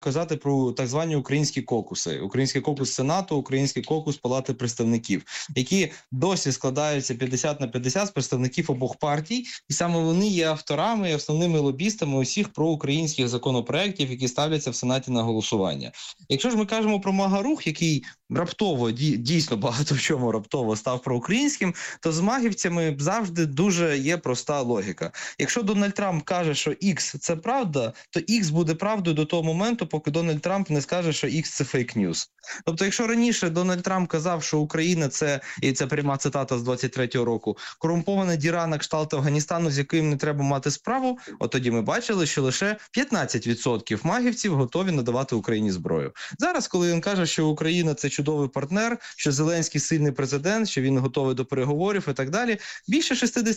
казати про так звані українські кокуси. Український кокус Сенату, український кокус Палати представників, які досі складаються 50/50 з представників обох партій, і саме вони є авторами і основними лобістами усіх проукраїнських законопроєктів, які ставляться в Сенаті на голосування. Якщо ж ми кажемо про МАГА-рух, який раптово, дійсно багато в чому раптово став проукраїнським, то з магівцями завжди дуже є проста логіка. Якщо Дональд Трамп каже, що X – це правда, то X буде правдою до того моменту, поки Дональд Трамп не скаже, що X – це фейк-ньюс. Тобто, якщо раніше Дональд Трамп казав, що Україна – це, і це пряма цитата з 23-го року, корумпована діра на кшталт Афганістану, з яким не треба мати справу, от тоді ми бачили, що лише 15% магівців готові надавати Україні зброю. Зараз, коли він каже, що Україна – це чудовий партнер, що Зеленський сильний президент, що він готовий до переговорів і так далі, більше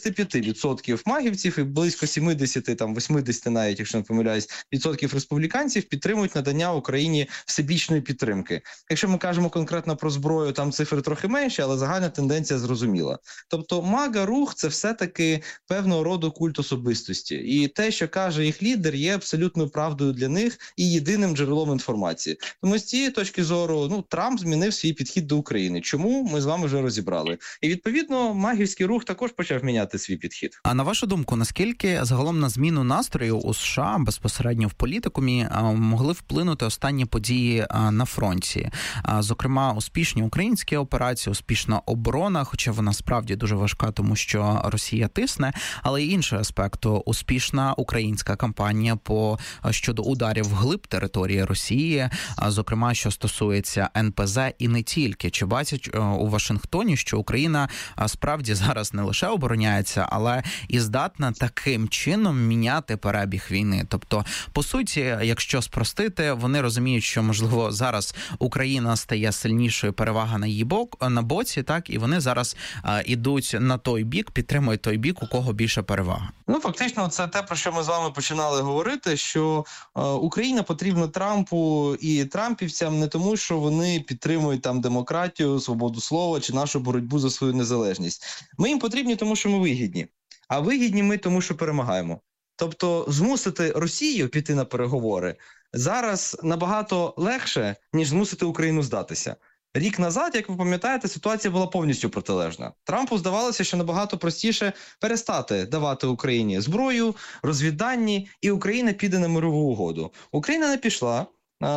65% магівців і близько 70, там 80 навіть, якщо не помиляюсь, відсотків республіканців підтримують надання Україні всебічної підтримки. Якщо ми кажемо конкретно про зброю, там цифри трохи менші, але загальна тенденція зрозуміла. Тобто МАГА-рух – це все-таки певного роду культ особистості. І те, що каже їх лідер, є абсолютною правдою для них і єдиним джерелом інформації. Тому з цієї точки зору, Трамп змінив свій підхід до України. Чому? Ми з вами вже розібрали. І відповідно, магівський рух також почав міняти свій підхід. А на вашу думку, наскільки загалом на зміну настрою у США безпосередньо в політикумі могли вплинути останні події на фронті? Зокрема, успішні українські операції, успішна оборона, хоча вона справді дуже важка, тому що Росія тисне, але й інший аспект – успішна українська кампанія щодо ударів вглиб території Росії, зокрема, що стосується НПЗ і не тільки. Чи бачать у Вашингтоні, що Україна справді зараз не лише обороняється, але і здатна таким чином міняти перебіг війни? Тобто, по суті, якщо спростити, вони розуміють, що, можливо, зараз Україна стає сильнішою, перевага на її на боці, так, і вони зараз ідуть на той бік, підтримують той бік, у кого більше перевага. Фактично, це те, про що ми з вами починали говорити, що Україна потрібна Трампу і трампівцям не тому, що вони підтримують там демократію, свободу слова чи нашу боротьбу за свою незалежність. Ми їм потрібні, тому що ми вигідні. А вигідні ми тому, що перемагаємо. Тобто змусити Росію піти на переговори зараз набагато легше, ніж змусити Україну здатися. Рік назад, як ви пам'ятаєте, ситуація була повністю протилежна. Трампу здавалося, що набагато простіше перестати давати Україні зброю, розвіддані, і Україна піде на мирову угоду. Україна не пішла.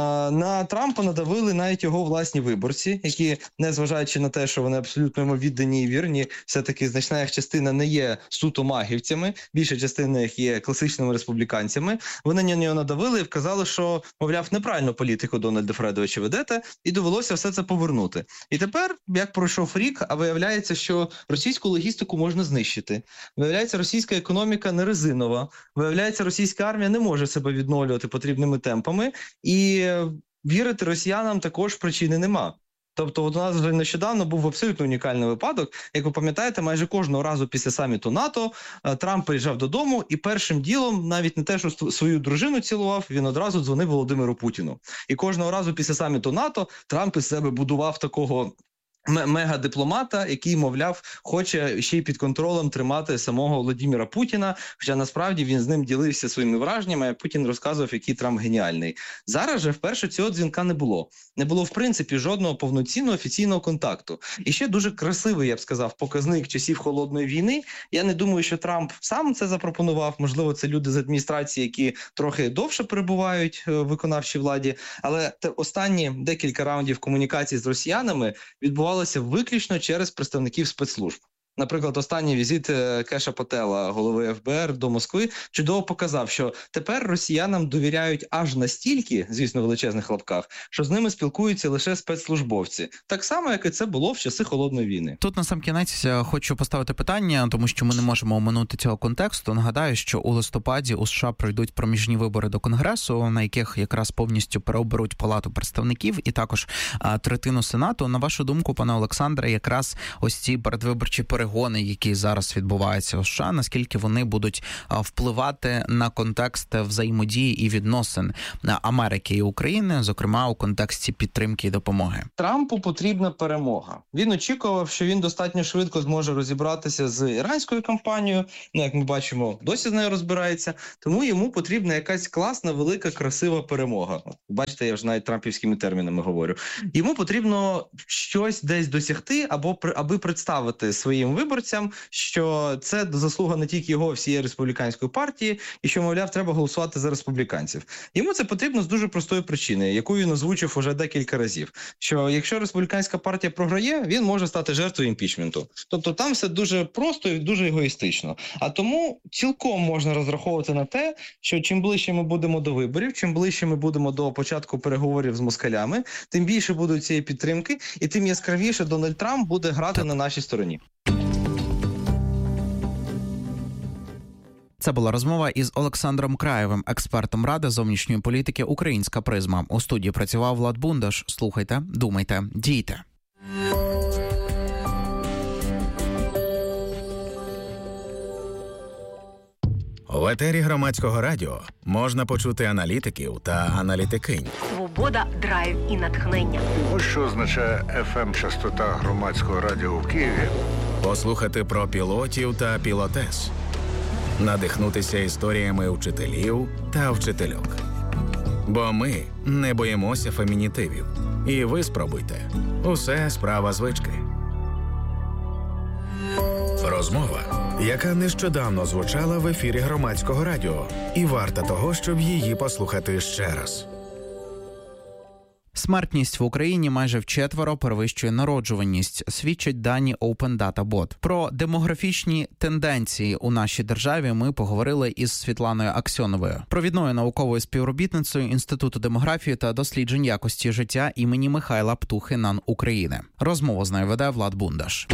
На Трампа надавили навіть його власні виборці, які, незважаючи на те, що вони абсолютно йому віддані і вірні, все-таки значна їх частина не є суто магівцями, більша частина їх є класичними республіканцями. Вони на нього надавили і вказали, що, мовляв, неправильну політику Дональда Фредовича ведете, і довелося все це повернути. І тепер, як пройшов рік, а виявляється, що російську логістику можна знищити. Виявляється, російська економіка не резинова. Виявляється, російська армія не може себе відновлювати потрібними темпами. І вірити росіянам також причини нема. Тобто, от у нас вже нещодавно був абсолютно унікальний випадок. Як ви пам'ятаєте, майже кожного разу після саміту НАТО Трамп приїжджав додому і першим ділом, навіть не те, що свою дружину цілував, він одразу дзвонив Володимиру Путіну. І кожного разу після саміту НАТО Трамп із себе будував такого мега-дипломата, який, мовляв, хоче ще й під контролем тримати самого Володимира Путіна, хоча насправді він з ним ділився своїми враженнями, а Путін розказував, який Трамп геніальний. Зараз же вперше цього дзвінка не було. Не було, в принципі, жодного повноцінного офіційного контакту. І ще дуже красивий, я б сказав, показник часів Холодної війни. Я не думаю, що Трамп сам це запропонував. Можливо, це люди з адміністрації, які трохи довше перебувають в виконавчій владі. Але останні декілька раундів комунікації з росіянами відбувалися виключно через представників спецслужб. Наприклад, останній візит Кеша Патела, голови ФБР, до Москви, чудово показав, що тепер росіянам довіряють аж настільки, звісно, в величезних лапках, що з ними спілкуються лише спецслужбовці. Так само, як і це було в часи Холодної війни. Тут, на сам кінець, хочу поставити питання, тому що ми не можемо оминути цього контексту. Нагадаю, що у листопаді у США пройдуть проміжні вибори до Конгресу, на яких якраз повністю переоберуть Палату представників і також третину Сенату. На вашу думку, пане Олександре, якраз ось ці передвиборчі переговори перегони, які зараз відбуваються у США, наскільки вони будуть впливати на контекст взаємодії і відносин Америки і України, зокрема у контексті підтримки і допомоги? Трампу потрібна перемога. Він очікував, що він достатньо швидко зможе розібратися з іранською кампанією. Як ми бачимо, досі з нею розбирається. Тому йому потрібна якась класна, велика, красива перемога. Бачите, я вже навіть трампівськими термінами говорю. Йому потрібно щось десь досягти, аби представити своїм виборцям, що це заслуга не тільки його, всієї республіканської партії, і що, мовляв, треба голосувати за республіканців. Йому це потрібно з дуже простої причини, яку він озвучив уже декілька разів, що якщо республіканська партія програє, він може стати жертвою імпічменту. Тобто там все дуже просто і дуже егоїстично. А тому цілком можна розраховувати на те, що чим ближче ми будемо до виборів, чим ближче ми будемо до початку переговорів з москалями, тим більше будуть цієї підтримки, і тим яскравіше Дональд Трамп буде грати на нашій стороні. Це була розмова із Олександром Краєвим, експертом Ради зовнішньої політики «Українська призма». У студії працював Влад Бундаш. Слухайте, думайте, дійте. В етері Громадського радіо можна почути аналітиків та аналітикинь. Свобода, драйв і натхнення. Ось що означає FM-частота Громадського радіо в Києві. Послухати про пілотів та пілотес. Надихнутися історіями вчителів та вчительок. Бо ми не боїмося фемінітивів. І ви спробуйте. Усе справа звички. Розмова, яка нещодавно звучала в ефірі Громадського радіо. І варта того, щоб її послухати ще раз. Смертність в Україні майже вчетверо перевищує народжуваність, свідчать дані Open Data Bot. Про демографічні тенденції у нашій державі ми поговорили із Світланою Аксьоновою, провідною науковою співробітницею Інституту демографії та досліджень якості життя імені Михайла Птухи НАН України. Розмову з нею веде Влад Бундаш.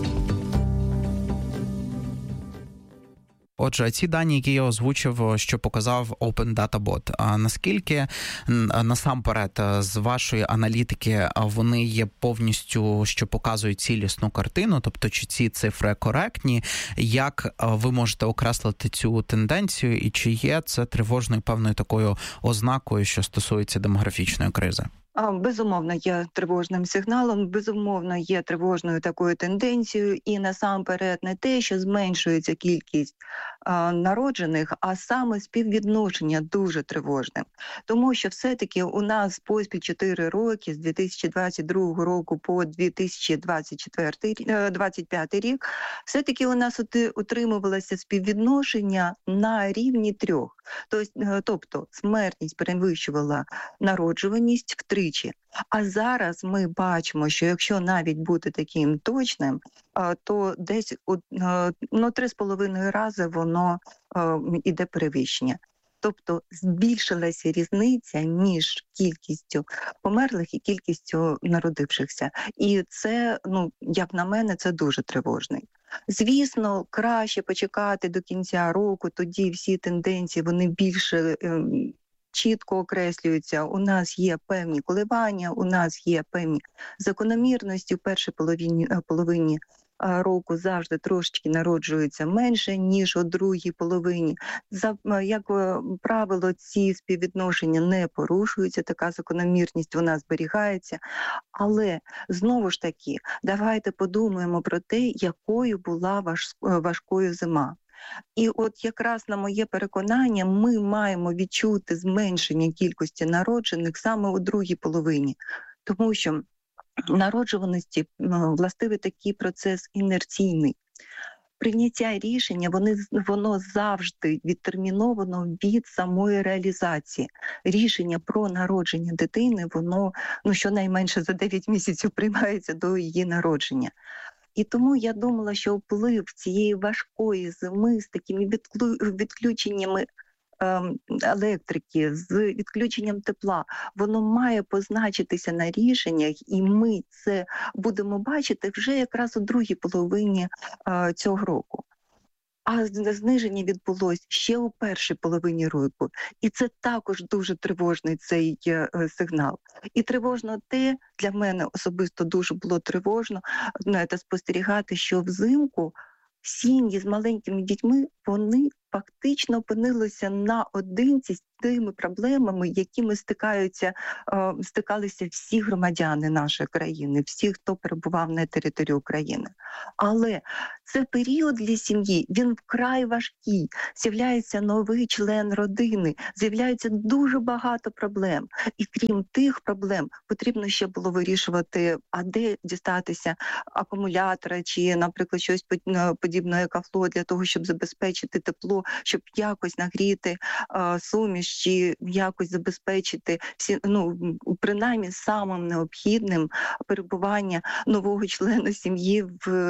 Отже, ці дані, які я озвучив, що показав Open Data Bot, а наскільки насамперед з вашої аналітики вони є повністю, що показують цілісну картину, тобто чи ці цифри коректні, як ви можете окреслити цю тенденцію і чи є це тривожною певною такою ознакою, що стосується демографічної кризи? Безумовно, є тривожним сигналом, безумовно, є тривожною такою тенденцією, і насамперед не те, що зменшується кількість народжених, а саме співвідношення дуже тривожне. Тому що все-таки у нас поспіль 4 роки, з 2022 року по 2025 рік, все-таки у нас утримувалося співвідношення на рівні 3. Тобто смертність перевищувала народжуваність втричі. А зараз ми бачимо, що якщо навіть бути таким точним, то десь 3,5 рази воно іде перевищення. Тобто збільшилася різниця між кількістю померлих і кількістю народившихся. І це, як на мене, це дуже тривожний. Звісно, краще почекати до кінця року, тоді всі тенденції, вони більше чітко окреслюються. У нас є певні коливання, у нас є певні закономірності. В першій половині року завжди трошечки народжується менше, ніж у другій половині. Як правило, ці співвідношення не порушуються, така закономірність вона зберігається. Але, знову ж таки, давайте подумаємо про те, якою була важкою зима. І от якраз на моє переконання, ми маємо відчути зменшення кількості народжених саме у другій половині. Тому що народжуваності властивий такий процес інерційний. Прийняття рішення, воно завжди відтерміновано від самої реалізації. Рішення про народження дитини, воно щонайменше за 9 місяців приймається до її народження. І тому я думала, що вплив цієї важкої зими з такими відключеннями електрики, з відключенням тепла, воно має позначитися на рішеннях, і ми це будемо бачити вже якраз у другій половині цього року. А зниження відбулось ще у першій половині року. І це також дуже тривожний цей сигнал. І тривожно те, для мене особисто дуже було тривожно спостерігати, що взимку сім'ї з маленькими дітьми, вони фактично опинилися наодинці з тими проблемами, якими стикалися всі громадяни нашої країни, всі, хто перебував на території України. Але це період для сім'ї, він вкрай важкий. З'являється новий член родини, з'являється дуже багато проблем. І крім тих проблем, потрібно ще було вирішувати, а де дістатися акумулятора чи, наприклад, щось подібне екофло для того, щоб забезпечити тепло, щоб якось нагріти суміш, чи якось забезпечити принаймні самим необхідним перебування нового члена сім'ї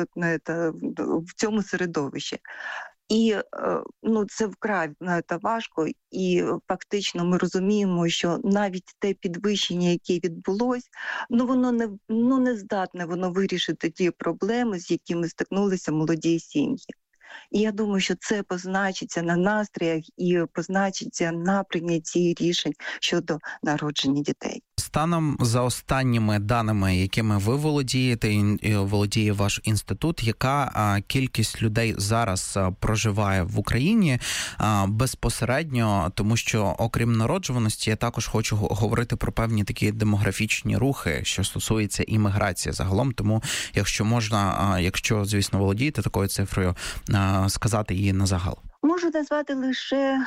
в цьому середовищі. І це вкрай важко, і фактично ми розуміємо, що навіть те підвищення, яке відбулось, воно не здатне вирішити ті проблеми, з якими стикнулися молоді сім'ї. І я думаю, що це позначиться на настроях і позначиться на прийнятті рішень щодо народження дітей. Станом за останніми даними, якими ви володієте, і володіє ваш інститут, яка кількість людей зараз проживає в Україні безпосередньо, тому що окрім народжуваності, я також хочу говорити про певні такі демографічні рухи, що стосується імміграції загалом, тому якщо можна, якщо, звісно, володієте такою цифрою, сказати її на загал. Можу назвати лише,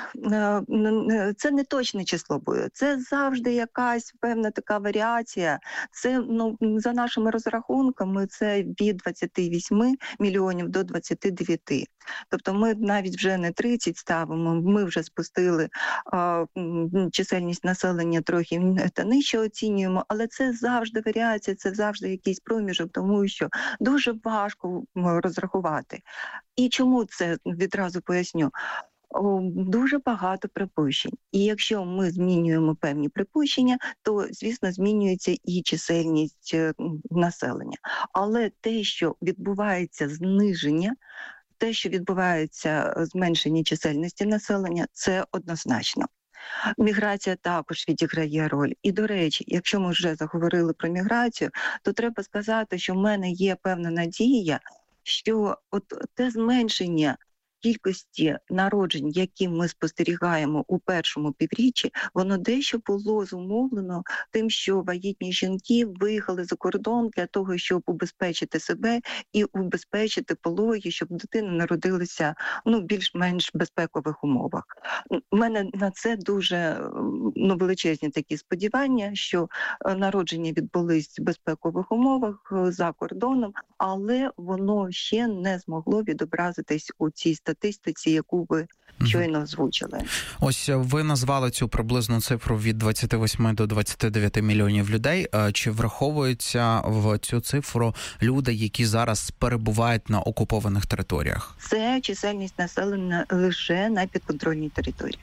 це не точне число буде, це завжди якась певна така варіація. Це, за нашими розрахунками, це від 28 мільйонів до 29. Тобто ми навіть вже не 30 ставимо, ми вже спустили чисельність населення трохи нижче оцінюємо, але це завжди варіація, це завжди якийсь проміжок, тому що дуже важко розрахувати. І чому це, відразу поясню. Дуже багато припущень. І якщо ми змінюємо певні припущення, то, звісно, змінюється і чисельність населення. Але те, що відбувається зниження, те, що відбувається зменшення чисельності населення, це однозначно. Міграція також відіграє роль. І, до речі, якщо ми вже заговорили про міграцію, то треба сказати, що в мене є певна надія, що те зменшення кількості народжень, які ми спостерігаємо у першому півріччі, воно дещо було зумовлено тим, що вагітні жінки виїхали за кордон для того, щоб убезпечити себе і убезпечити пологи, щоб дитина народилася більш-менш безпекових умовах. У мене на це дуже величезні такі сподівання, що народження відбулись в безпекових умовах за кордоном, але воно ще не змогло відобразитись у цій статистиці, яку ви щойно озвучили. Ось ви назвали цю приблизну цифру від 28 до 29 мільйонів людей. Чи враховуються в цю цифру люди, які зараз перебувають на окупованих територіях? Це чисельність населення лише на підконтрольній території.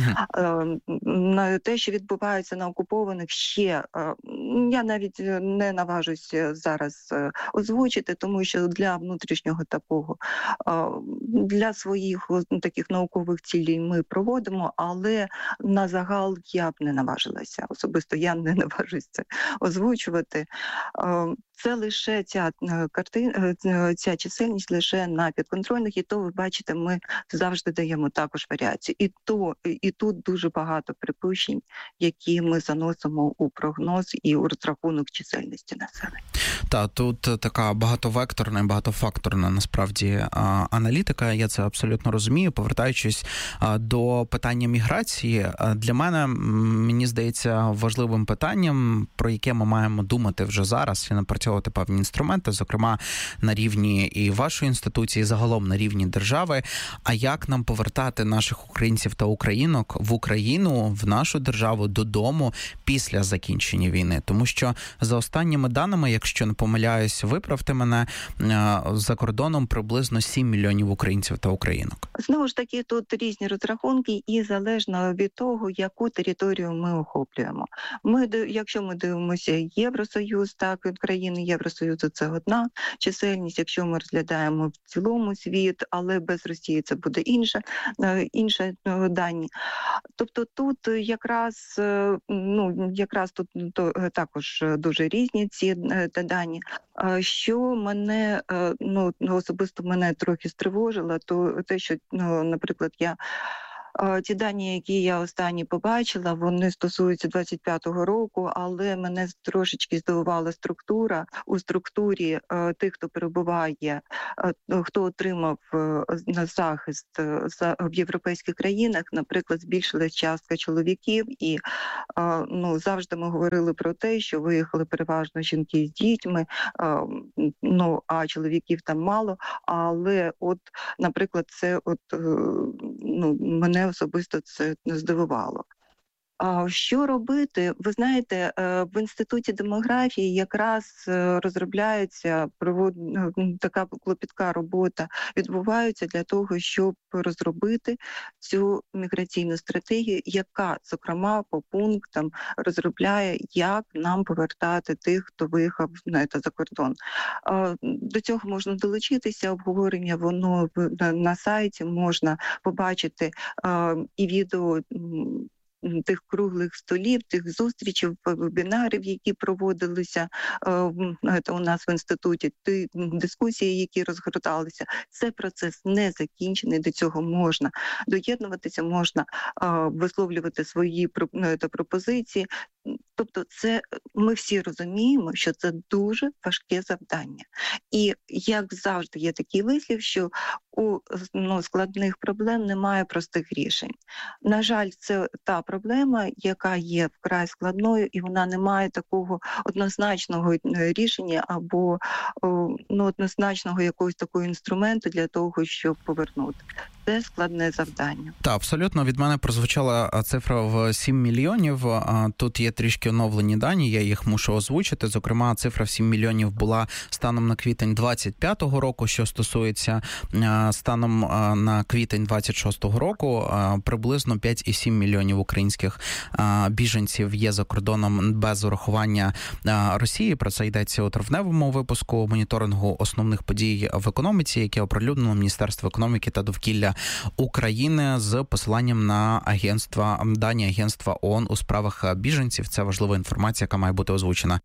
Те, що відбувається на окупованих, ще я навіть не наважуся зараз озвучити, тому що для внутрішнього такого, для своїх таких наукових цілей ми проводимо, але на загал я б не наважилася. Особисто я не наважусь це озвучувати. Це лише ця чисельність лише на підконтрольних, і то, ви бачите, ми завжди даємо також варіацію. І тут дуже багато припущень, які ми заносимо у прогноз і у розрахунок чисельності населення. Та тут така багатовекторна і багатофакторна насправді аналітика, я це абсолютно розумію. Повертаючись до питання міграції, для мене, мені здається, важливим питанням, про яке ми маємо думати вже зараз і напрацьовувати певні інструменти, зокрема на рівні і вашої інституції, і загалом на рівні держави, а як нам повертати наших українців та українок в Україну, в нашу державу, додому після закінчення війни. Тому що за останніми даними, якщо не не помиляюсь, виправте мене, за кордоном приблизно 7 мільйонів українців та українок. Знову ж таки, тут різні розрахунки, і залежно від того, яку територію ми охоплюємо. Якщо ми дивимося Євросоюз, так, країни Євросоюзу це одна чисельність. Якщо ми розглядаємо в цілому світ, але без Росії це буде інше дані. Тобто тут якраз тут також дуже різні ці дані. Що мене, особисто мене трохи стривожило, то те, що, наприклад, ті дані, які я останні побачила, вони стосуються 25-го року, але мене трошечки здивувала структура. У структурі тих, хто перебуває, хто отримав захист в європейських країнах, наприклад, збільшилась частка чоловіків, і завжди ми говорили про те, що виїхали переважно жінки з дітьми, а чоловіків там мало, але наприклад, це мене особисто це здивувало. Що робити? Ви знаєте, в Інституті демографії якраз розробляється, така клопітка робота відбувається для того, щоб розробити цю міграційну стратегію, яка, зокрема, по пунктам розробляє, як нам повертати тих, хто виїхав за кордон. До цього можна долучитися, обговорення, воно на сайті, можна побачити і відео тих круглих столів, тих зустрічей, вебінарів, які проводилися у нас в інституті, ті дискусії, які розгорталися. Це процес не закінчений, до цього можна доєднуватися, можна висловлювати свої пропозиції. Тобто ми всі розуміємо, що це дуже важке завдання. І, як завжди, є такий вислів, що у складних проблем немає простих рішень. На жаль, це та проблема, яка є вкрай складною, і вона не має такого однозначного рішення або однозначного якогось такого інструменту для того, щоб повернути. Це складне завдання. Так, абсолютно. Від мене прозвучала цифра в 7 мільйонів. Тут є трішки оновлені дані, я їх мушу озвучити. Зокрема, цифра в 7 мільйонів була станом на квітень 25-го року, що стосується станом на квітень 26-го року. Приблизно 5,7 мільйонів українських біженців є за кордоном без урахування Росії. Про це йдеться у травневому випуску моніторингу основних подій в економіці, яке оприлюднено Міністерство економіки та довкілля України з посиланням на дані агентства ООН у справах біженців. Це важлива інформація, яка має бути озвучена.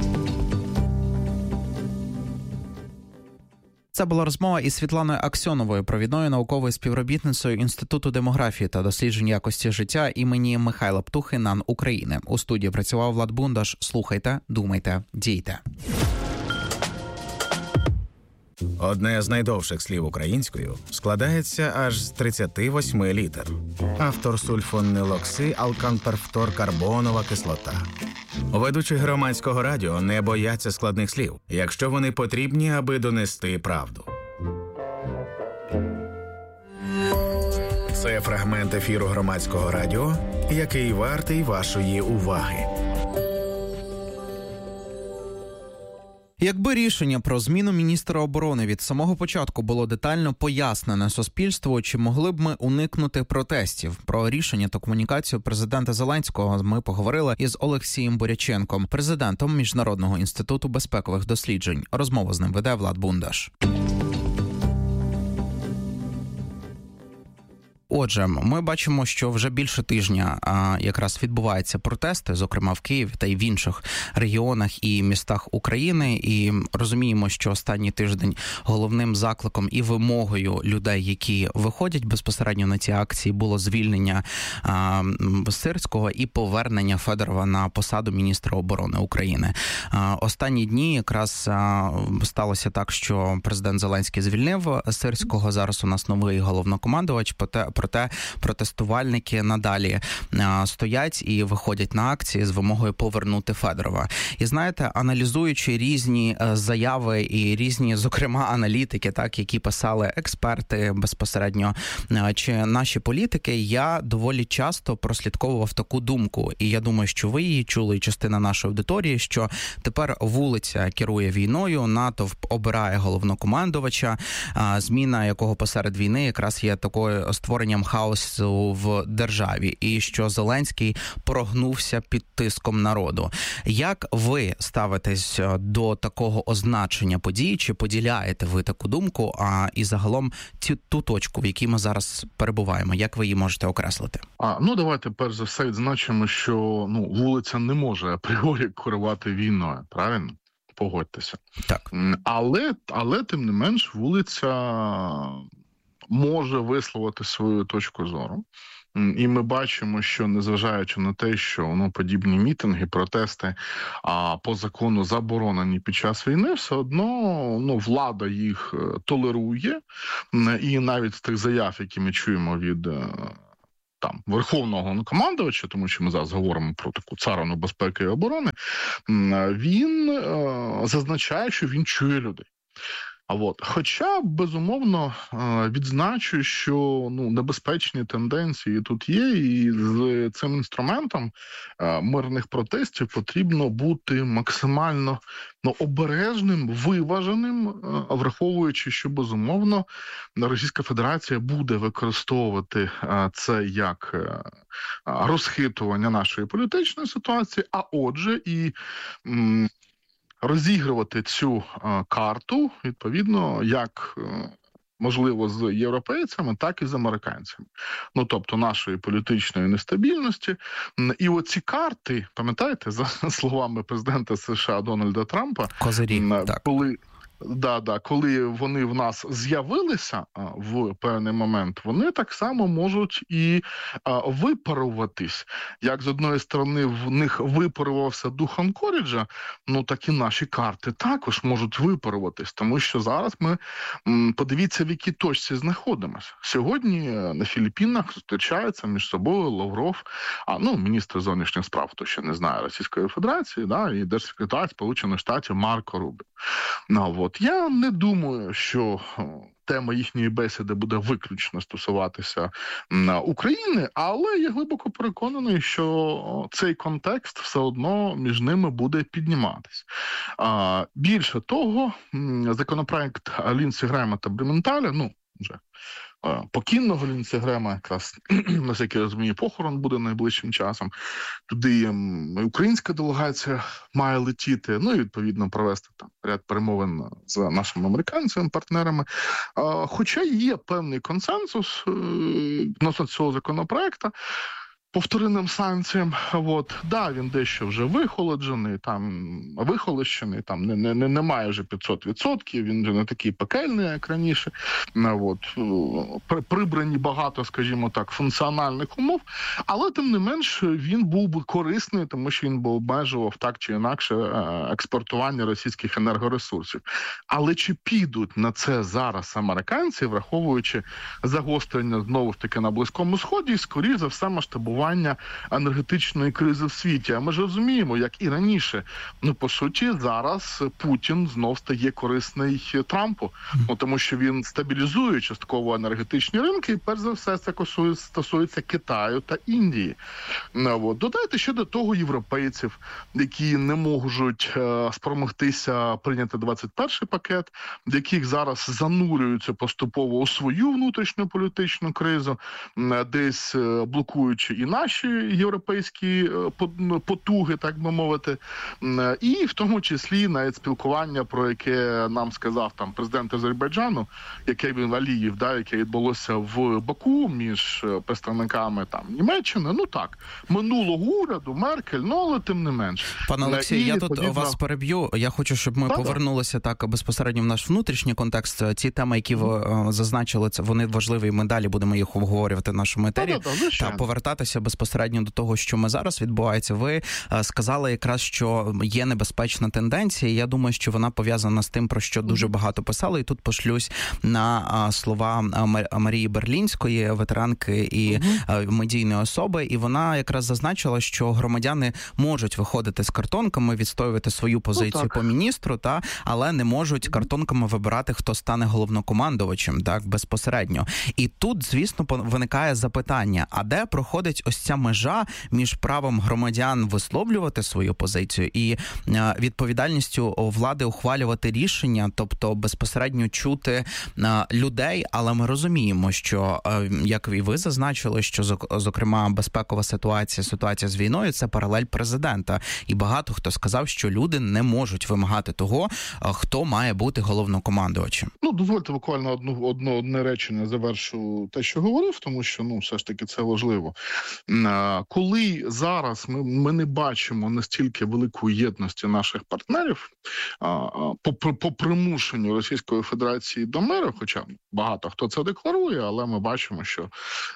Це була розмова із Світланою Аксьоновою, провідною науковою співробітницею Інституту демографії та досліджень якості життя імені Михайла Птухи НАН України. У студії працював Влад Бундаш. Слухайте, думайте, дійте. Одне з найдовших слів українською складається аж з 38 літер. Автор сульфонилоксиалканперфторкарбонова кислота. Ведучі громадського радіо не бояться складних слів, якщо вони потрібні, аби донести правду. Це фрагмент ефіру громадського радіо, який вартий вашої уваги. Якби рішення про зміну міністра оборони від самого початку було детально пояснене суспільству, чи могли б ми уникнути протестів? Про рішення та комунікацію президента Зеленського ми поговорили із Олексієм Боряченком, президентом Міжнародного інституту безпекових досліджень. Розмову з ним веде Влад Бундаш. Отже, ми бачимо, що вже більше тижня якраз відбуваються протести, зокрема в Києві та й в інших регіонах і містах України. І розуміємо, що останній тиждень головним закликом і вимогою людей, які виходять безпосередньо на ці акції, було звільнення Сирського і повернення Федорова на посаду міністра оборони України. Останні дні якраз сталося так, що президент Зеленський звільнив Сирського. Зараз у нас новий головнокомандувач. Проте протестувальники надалі стоять і виходять на акції з вимогою повернути Федорова. І знаєте, аналізуючи різні заяви і різні, зокрема, аналітики, так, які писали експерти безпосередньо, чи наші політики, я доволі часто прослідковував таку думку. І я думаю, що ви її чули, і частина нашої аудиторії, що тепер вулиця керує війною, натовп обирає головнокомандувача, зміна якого посеред війни якраз є такою створенням хаосу в державі, і що Зеленський прогнувся під тиском народу. Як ви ставитесь до такого означення подій? Чи поділяєте ви таку думку? І загалом ту точку, в якій ми зараз перебуваємо, як ви її можете окреслити? Давайте перш за все відзначимо, що вулиця не може апріорі керувати війною, правильно? Погодьтеся. Так. Але тим не менш вулиця може висловити свою точку зору. І ми бачимо, що незважаючи на те, що подібні мітинги, протести по закону заборонені під час війни, все одно влада їх толерує. І навіть з тих заяв, які ми чуємо від верховного командувача, тому що ми зараз говоримо про таку царину безпеки і оборони, він зазначає, що він чує людей. Хоча, безумовно, відзначу, що небезпечні тенденції тут є, і з цим інструментом мирних протестів потрібно бути максимально обережним, виваженим, враховуючи, що, безумовно, Російська Федерація буде використовувати це як розхитування нашої політичної ситуації, а отже і розігрувати цю карту, відповідно, як можливо з європейцями, так і з американцями. Тобто нашої політичної нестабільності. І оці карти, пам'ятаєте, за словами президента США Дональда Трампа, козирі, коли вони в нас з'явилися в певний момент, вони так само можуть і випаруватись. Як з одної сторони в них випарувався дух Анкоріджа, так і наші карти також можуть випаруватись. Тому що зараз ми, подивіться, в якій точці знаходимося. Сьогодні на Філіппінах зустрічаються між собою Лавров, міністр зовнішніх справ, хто ще не знає, Російської Федерації, і держсекретар Сполучених Штатів Марко Рубіо. Я не думаю, що тема їхньої бесіди буде виключно стосуватися України, але я глибоко переконаний, що цей контекст все одно між ними буде підніматись. Більше того, законопроект Лінсі Грема та Блюменталя, вже покійного Лінсі Грема, якраз, наскільки я розумію, похорон буде найближчим часом. Туди українська делегація має летіти, і, відповідно, провести ряд перемовин з нашими американськими партнерами. Хоча є певний консенсус відносно цього законопроекту, по вторинним санкціям, він дещо вже вихолоджений, вихолощений, немає вже 500%, він вже не такий пекельний, як раніше. Прибрані багато, скажімо так, функціональних умов, але тим не менш він був би корисний, тому що він би обмежував так чи інакше експортування російських енергоресурсів. Але чи підуть на це зараз американці, враховуючи загострення знову ж таки на Близькому Сході, і скоріше за все масштабування енергетичної кризи в світі. А ми ж розуміємо, як і раніше, по суті, зараз Путін знов стає корисний Трампу, тому що він стабілізує частково енергетичні ринки, і перш за все це стосується Китаю та Індії. Додайте ще до того європейців, які не можуть спромогтися прийняти 21-й пакет, яких зараз занурюються поступово у свою внутрішню політичну кризу, десь блокуючи і наші європейські потуги, так би мовити, і в тому числі навіть спілкування, про яке нам сказав президент Азербайджану, яке він Алієв, яке відбулося в Баку між представниками Німеччини, минулого уряду, Меркель, але тим не менш. Пане Олексій, я тут вас переб'ю. Я хочу, щоб ми повернулися так безпосередньо в наш внутрішній контекст. Ці теми, які ви зазначили, вони важливі, ми далі будемо їх обговорювати в нашому етері. Та повертатися долучатися безпосередньо до того, що ми зараз відбувається. Ви сказали якраз, що є небезпечна тенденція. Я думаю, що вона пов'язана з тим, про що дуже багато писали. І тут пошлюсь на слова Марії Берлінської, ветеранки і медійної особи. І вона якраз зазначила, що громадяни можуть виходити з картонками, відстоювати свою позицію по міністру, але не можуть картонками вибирати, хто стане головнокомандувачем, так, безпосередньо. І тут, звісно, виникає запитання, а де проходить ось ця межа між правом громадян висловлювати свою позицію і відповідальністю влади ухвалювати рішення, тобто безпосередньо чути людей, але ми розуміємо, що, як і ви зазначили, що, зокрема, безпекова ситуація з війною – це паралель президента. І багато хто сказав, що люди не можуть вимагати того, хто має бути головнокомандувачем. Дозвольте буквально одне речення завершу те, що говорив, тому що, все ж таки це важливо. Коли зараз ми не бачимо настільки великої єдності наших партнерів по примушенню Російської Федерації до миру, хоча багато хто це декларує, але ми бачимо, що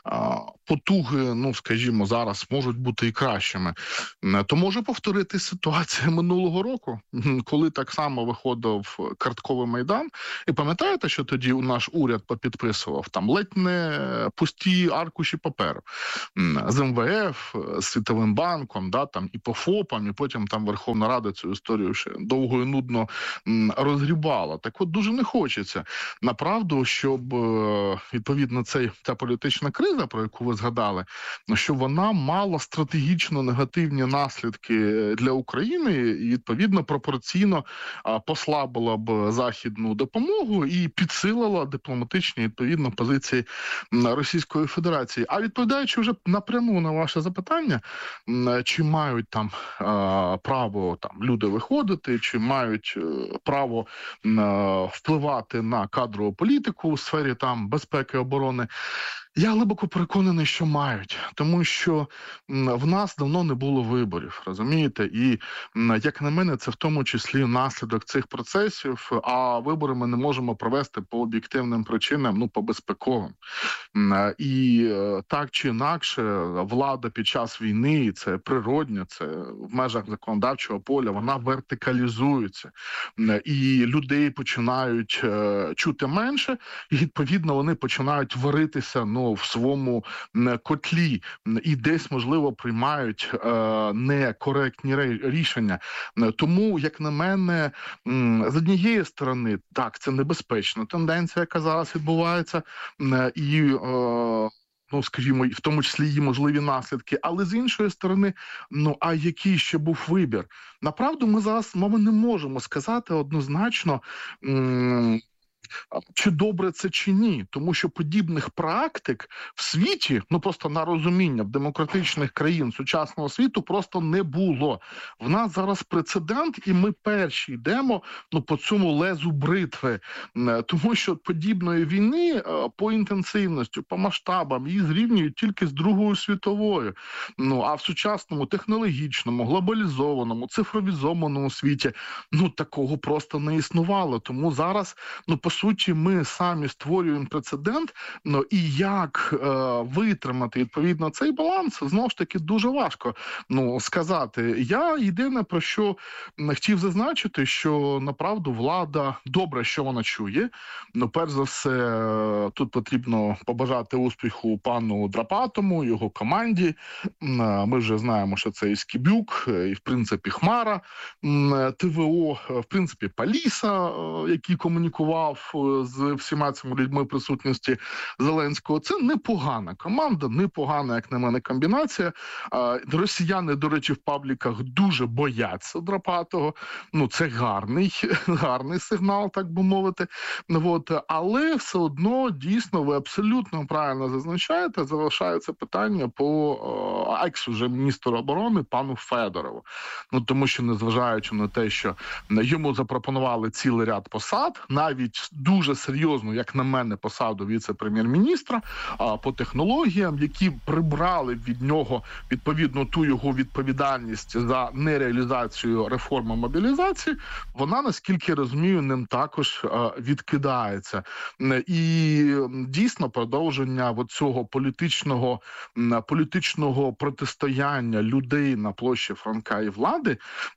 потуги, скажімо, зараз можуть бути і кращими, то може повторити ситуація минулого року, коли так само виходив картковий Майдан. І пам'ятаєте, що тоді наш уряд попідписував там ледь не пусті аркуші паперу з МВФ, з Світовим банком, і по ФОПам, і потім там Верховна Рада цю історію ще довго і нудно розгрібала. Так от дуже не хочеться, направду, щоб відповідно ця політична криза, про яку ви згадали, щоб вона мала стратегічно негативні наслідки для України і відповідно пропорційно послабила б західну допомогу і підсилила дипломатичні відповідно позиції Російської Федерації. А відповідаючи вже напряму на ваше запитання, чи мають там право люди виходити, чи мають право впливати на кадрову політику у сфері безпеки і оборони, я глибоко переконаний, що мають, тому що в нас давно не було виборів, розумієте? І, як на мене, це в тому числі наслідок цих процесів, а вибори ми не можемо провести по об'єктивним причинам, по безпековим. І так чи інакше, влада під час війни, це природньо, це в межах законодавчого поля, вона вертикалізується. І людей починають чути менше, і, відповідно, вони починають варитися, в своєму котлі і десь, можливо, приймають некоректні рішення. Тому, як на мене, з однієї сторони, так, це небезпечна тенденція, яка зараз відбувається, і скажімо, в тому числі її можливі наслідки. Але з іншої сторони, а який ще був вибір? Направду, ми зараз не можемо сказати однозначно, чи добре це, чи ні. Тому що подібних практик в світі, просто на розуміння, в демократичних країн сучасного світу просто не було. В нас зараз прецедент, і ми перші йдемо по цьому лезу бритви. Тому що подібної війни по інтенсивності, по масштабам її зрівнюють тільки з Другою світовою. А в сучасному технологічному, глобалізованому, цифровізованому світі такого просто не існувало. Тому зараз, по суті, ми самі створюємо прецедент, і як витримати, відповідно, цей баланс, знову ж таки, дуже важко сказати. Я єдине, про що хотів зазначити, що, направду, влада, добре, що вона чує, перш за все, тут потрібно побажати успіху пану Драпатому, його команді. Ми вже знаємо, що це і Скібюк, і, в принципі, Хмара, ТВО, в принципі, Паліса, який комунікував з всіма цими людьми в присутності Зеленського. Це непогана команда, непогана, як на мене, комбінація. Росіяни, до речі, в пабліках дуже бояться Драпатого. Це гарний сигнал, так би мовити. Але все одно, дійсно, ви абсолютно правильно зазначаєте, залишається питання по екс-уже міністру оборони пану Федорову. Тому що, незважаючи на те, що йому запропонували цілий ряд посад, навіть дуже серйозну, як на мене, посаду віце-прем'єр-міністра по технологіям, які прибрали від нього відповідно ту його відповідальність за нереалізацію реформи мобілізації, вона, наскільки я розумію, ним також відкидається. І дійсно продовження цього політичного протистояння людей на площі Франка і влади,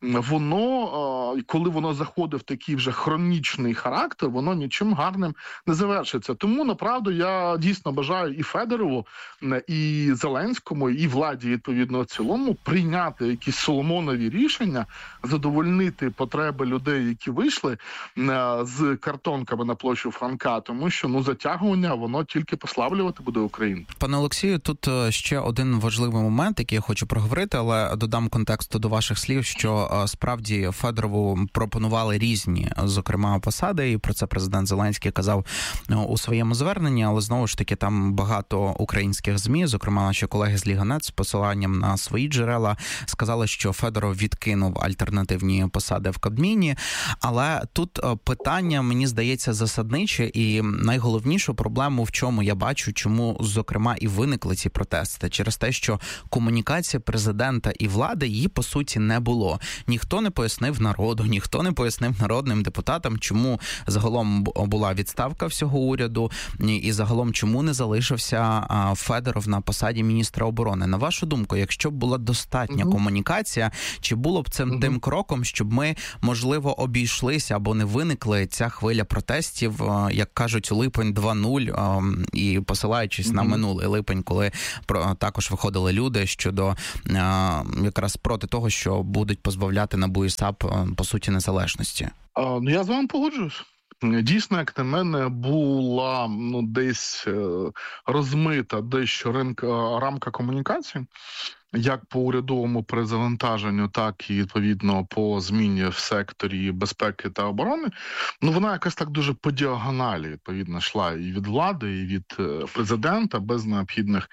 воно, коли воно заходить в такий вже хронічний характер, воно нічим гарним не завершиться. Тому, направду, я дійсно бажаю і Федорову, і Зеленському, і владі, відповідно, в цілому, прийняти якісь соломонові рішення, задовольнити потреби людей, які вийшли з картонками на площу Франка, тому що, затягування, воно тільки послаблювати буде Україну. Пане Олексію, тут ще один важливий момент, який я хочу проговорити, але додам контексту до ваших слів, що справді Федорову пропонували різні, зокрема, посади, і про це президент Зеленський казав у своєму зверненні, але знову ж таки там багато українських ЗМІ, зокрема наші колеги з Ліга.нет, з посиланням на свої джерела, сказали, що Федоров відкинув альтернативні посади в Кабміні, але тут питання, мені здається, засадниче, і найголовнішу проблему в чому я бачу, чому, зокрема, і виникли ці протести, через те, що комунікація президента і влади, її, по суті, не було. Ніхто не пояснив народу, ніхто не пояснив народним депутатам, чому загалом була відставка всього уряду, і загалом чому не залишився Федоров на посаді міністра оборони. На вашу думку, якщо б була достатня комунікація, чи було б цим тим кроком, щоб ми, можливо, обійшлися або не виникли ця хвиля протестів, як кажуть, липень 2.0, і посилаючись на минулий липень, коли також виходили люди щодо якраз проти того, що будуть позбавляти НАБУ і САП, по суті, незалежності? Я з вами погоджуюсь. Дійсно, як на мене, була десь розмита дещо рамка комунікації, як по урядовому перезавантаженню, так і, відповідно, по зміні в секторі безпеки та оборони. Вона якась так дуже по діагоналі, відповідно, йшла і від влади, і від президента, без необхідних,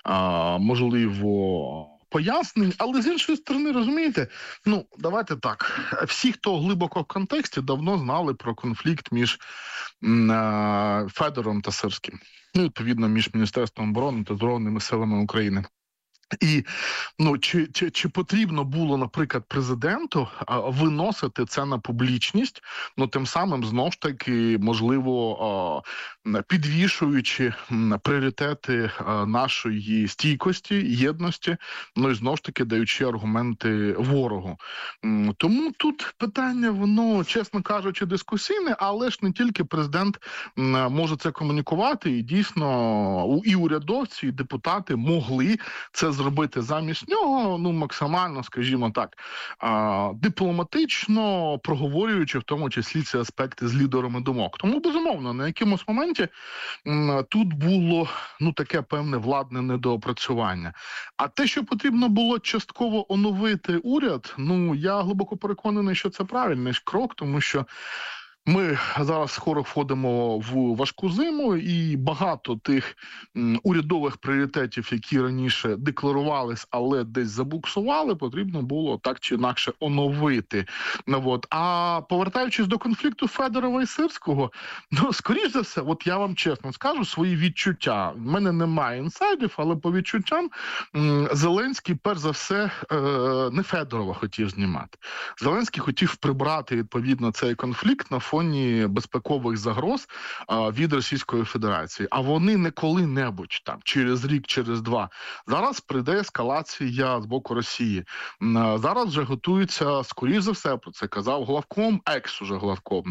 можливо, пояснень, але з іншої сторони, розумієте, давайте так, всі, хто глибоко в контексті, давно знали про конфлікт між Федоровим та Сирським, відповідно, між Міністерством оборони та Збройними силами України. І чи потрібно було, наприклад, президенту виносити це на публічність, тим самим, знову ж таки, можливо, підвішуючи пріоритети нашої стійкості, єдності, і знову ж таки даючи аргументи ворогу. Тому тут питання, воно, чесно кажучи, дискусійне, але ж не тільки президент може це комунікувати, і дійсно і урядовці, і депутати могли це зробити замість нього, максимально, скажімо так, дипломатично проговорюючи в тому числі ці аспекти з лідерами думок. Тому, безумовно, на якомусь моменті тут було, таке певне владне недоопрацювання. А те, що потрібно було частково оновити уряд, я глибоко переконаний, що це правильний крок, тому що ми зараз скоро входимо в важку зиму, і багато тих урядових пріоритетів, які раніше декларувались, але десь забуксували, потрібно було так чи інакше оновити. А повертаючись до конфлікту Федорова і Сирського, скоріш за все, я вам чесно скажу свої відчуття. В мене немає інсайдів, але по відчуттям Зеленський, перш за все, не Федорова хотів знімати. Зеленський хотів прибрати, відповідно, цей конфлікт на фоні безпекових загроз від Російської Федерації. А вони не коли-небудь, через рік, через два. Зараз прийде ескалація з боку Росії. Зараз вже готується, скоріш за все, про це казав главком, уже главком,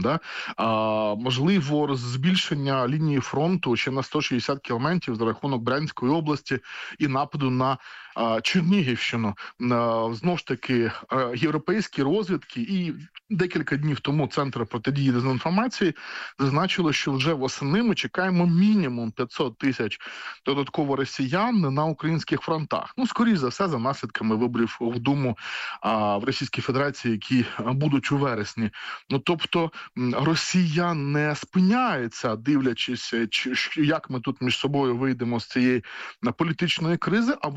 можливо, збільшення лінії фронту ще на 160 кілометрів за рахунок Брянської області і нападу на Чернігівщину. Знову ж таки, європейські розвідки і декілька днів тому Центр протидії дезінформації зазначили, що вже восени ми чекаємо мінімум 500 тисяч додатково росіян на українських фронтах. Скоріш за все, за наслідками виборів в Думу в Російській Федерації, які будуть у вересні. Тобто Росія не спиняється, дивлячись, як ми тут між собою вийдемо з цієї політичної кризи, а вони ті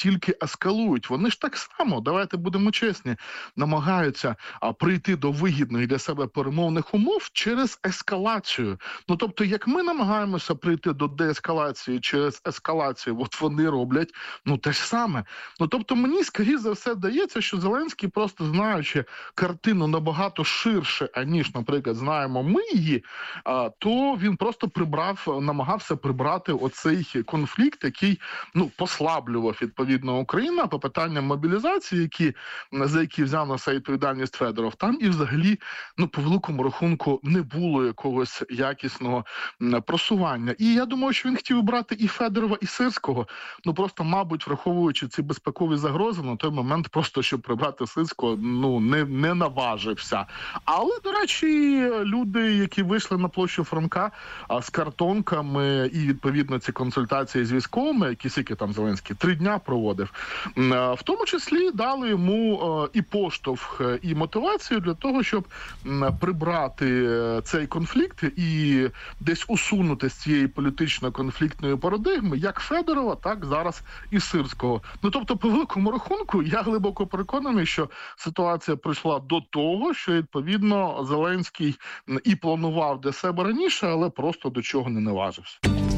тільки ескалують. Вони ж так само, давайте будемо чесні, намагаються прийти до вигідних для себе перемовних умов через ескалацію. Ну, тобто, як ми намагаємося прийти до деескалації через ескалацію, от вони роблять, ну, те ж саме. Ну, тобто, мені, скоріше за все, здається, що Зеленський, просто знаючи картину набагато ширше, аніж, наприклад, знаємо ми її, то він просто намагався прибрати оцей конфлікт, який, ну, послаблював, відповідно, Україну по питанням мобілізації, за які взяв на себе відповідальність Федоров. Там і взагалі, ну, по великому рахунку, не було якогось якісного просування. І я думаю, що він хотів брати і Федорова, і Сирського. Ну, просто, мабуть, враховуючи ці безпекові загрози, на той момент просто, щоб прибрати Сирського, ну, не наважився. Але, до речі, люди, які вийшли на площу Франка з картонками і, відповідно, ці консультації з військовими, які скільки там Зеленський 3 дня проводив, в тому числі дали йому і поштовх, і мотивацію для того, щоб прибрати цей конфлікт і десь усунути з цієї політично-конфліктної парадигми як Федорова, так зараз і Сирського. Ну, тобто, по великому рахунку, я глибоко переконаний, що ситуація прийшла до того, що, відповідно, Зеленський і планував для себе раніше, але просто до чого не наважився.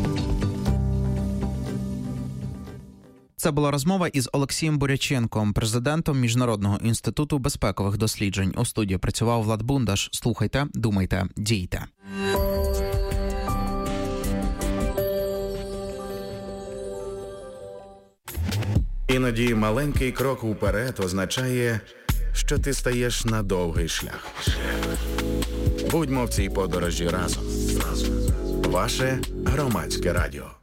Це була розмова із Олексієм Буряченком, президентом Міжнародного інституту безпекових досліджень. У студії працював Влад Бундаш. Слухайте, думайте, дійте. Іноді маленький крок уперед означає, що ти стаєш на довгий шлях. Будьмо в цій подорожі разом. Ваше Громадське радіо.